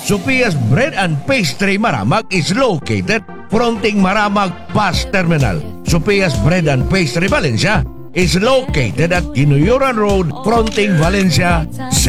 Sophia's Bread and Pastry Maramag is located fronting Maramag Bus Terminal. Sophia's Bread and Pastry Valencia is located at Ginuyuran Road fronting Valencia